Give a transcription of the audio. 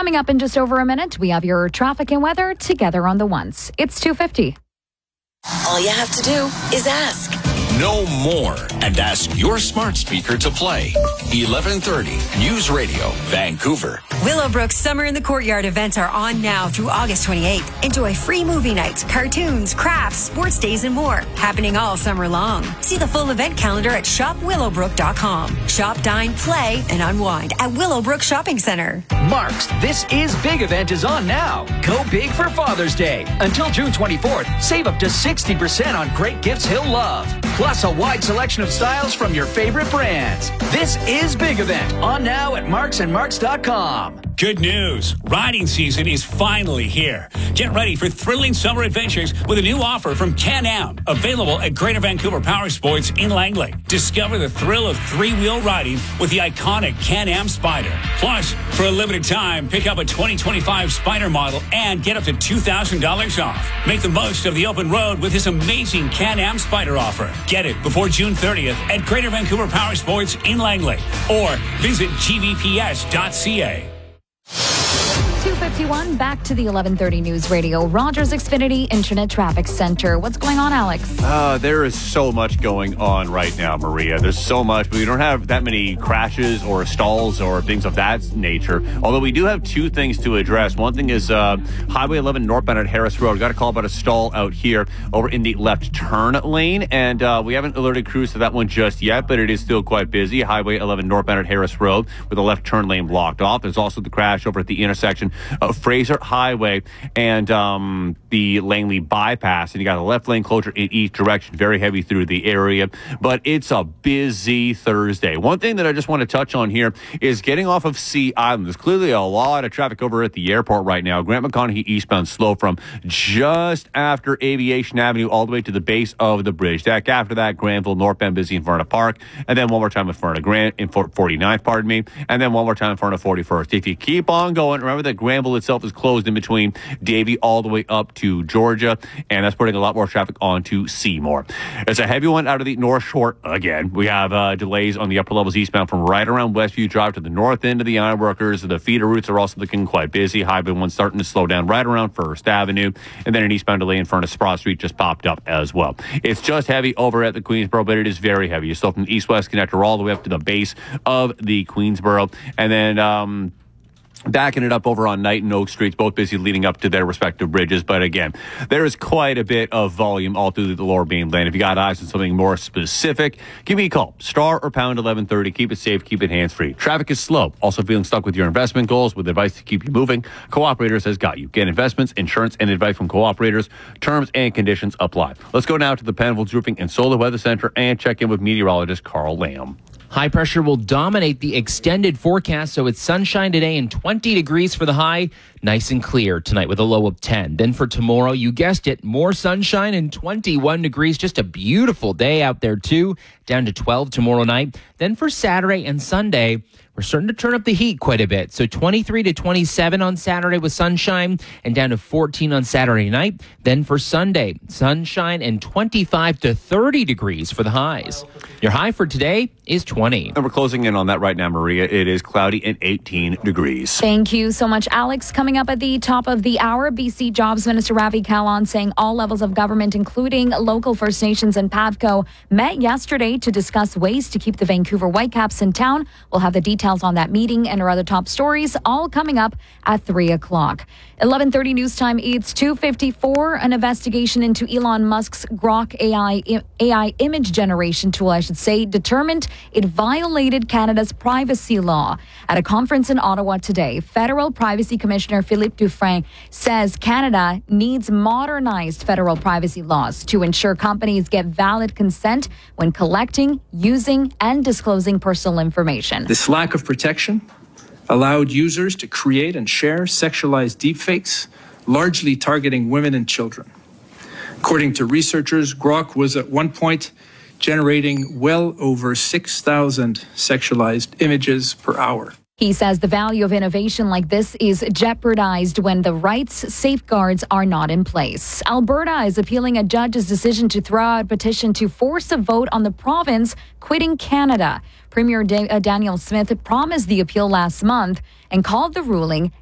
Coming up in just over a minute, we have your traffic and weather together on the ones. It's 2:50. All you have to do is ask. Know more and ask your smart speaker to play. 1130 News Radio, Vancouver. Willowbrook's Summer in the Courtyard events are on now through August 28th. Enjoy free movie nights, cartoons, crafts, sports days, and more. Happening all summer long. See the full event calendar at shopwillowbrook.com. Shop, dine, play, and unwind at Willowbrook Shopping Center. Mark's This Is Big event is on now. Go big for Father's Day. Until June 24th, save up to 60% on great gifts he'll love. Plus a wide selection of styles from your favorite brands. This Is Big event on now at marksandmarks.com. Good news. Riding season is finally here. Get ready for thrilling summer adventures with a new offer from Can-Am, available at Greater Vancouver Power Sports in Langley. Discover the thrill of three-wheel riding with the iconic Can-Am Spyder. Plus, for a limited time, pick up a 2025 Spyder model and get up to $2,000 off. Make the most of the open road with this amazing Can-Am Spyder offer. Get it before June 30th at Greater Vancouver Power Sports in Langley or visit gvps.ca. 2:51, back to the 1130 News Radio, Rogers Xfinity Internet Traffic Center. What's going on, Alex? There is so much going on right now, Maria. There's so much, but we don't have that many crashes or stalls or things of that nature. Although we do have two things to address. One thing is Highway 11 northbound at Harris Road. Got a call about a stall out here over in the left turn lane, and we haven't alerted crews to that one just yet, but it is still quite busy. Highway 11 northbound at Harris Road with the left turn lane blocked off. There's also the crash over at the intersection of Fraser Highway and the Langley bypass, and you got a left lane closure in each direction, very heavy through the area, but it's a busy Thursday. One thing that I just want to touch on here is getting off of Sea Island. There's clearly a lot of traffic over at the airport right now. Grant McConaughey eastbound slow from just after Aviation Avenue all the way to the base of the bridge deck. After that, Granville northbound busy in front of Park, and then one more time in front of 49th, and then one more time in front of 41st. If you keep on going, remember that Granville itself is closed in between Davie all the way up to Georgia, and that's putting a lot more traffic onto Seymour. It's a heavy one out of the North Shore again. We have delays on the upper levels eastbound from right around Westview Drive to the north end of the Ironworkers. The feeder routes are also looking quite busy. Highway 1 starting to slow down right around First Avenue, and then an eastbound delay in front of Sprott Street just popped up as well. It's just heavy over at the Queensboro, but it is very heavy. You're still from the east-west connector all the way up to the base of the Queensboro, and then backing it up over on Knight and Oak Streets, both busy leading up to their respective bridges. But again, there is quite a bit of volume all through the lower mainland. If you got eyes on something more specific, give me a call. Star or pound 1130. Keep it safe. Keep it hands-free. Traffic is slow. Also feeling stuck with your investment goals with advice to keep you moving? Cooperators has got you. Get investments, insurance, and advice from Cooperators. Terms and conditions apply. Let's go now to the Penfolds Roofing and Solar Weather Center and check in with meteorologist Carl Lamb. High pressure will dominate the extended forecast, so it's sunshine today and 20 degrees for the high. Nice and clear tonight with a low of 10. Then for tomorrow, you guessed it, more sunshine and 21 degrees. Just a beautiful day out there, too. Down to 12 tomorrow night. Then for Saturday and Sunday, we're starting to turn up the heat quite a bit. So 23 to 27 on Saturday with sunshine and down to 14 on Saturday night. Then for Sunday, sunshine and 25 to 30 degrees for the highs. Your high for today is 20. And we're closing in on that right now, Maria. It is cloudy and 18 degrees. Thank you so much, Alex. Coming up at the top of the hour, BC Jobs Minister Ravi Kahlon saying all levels of government, including local First Nations and PAVCO, met yesterday to discuss ways to keep the Vancouver Whitecaps in town. We'll have the details on that meeting and our other top stories all coming up at 3 o'clock. 11:30 news time. It's 2:54. An investigation into Elon Musk's Grok AI image generation tool, I should say, determined it violated Canada's privacy law. At a conference in Ottawa today, Federal Privacy Commissioner Philippe Dufresne says Canada needs modernized federal privacy laws to ensure companies get valid consent when collecting, using, and disclosing personal information. This lack of protection allowed users to create and share sexualized deepfakes, largely targeting women and children. According to researchers, Grok was at one point generating well over 6,000 sexualized images per hour. He says the value of innovation like this is jeopardized when the rights safeguards are not in place. Alberta is appealing a judge's decision to throw out a petition to force a vote on the province quitting Canada. Premier Daniel Smith promised the appeal last month and called the ruling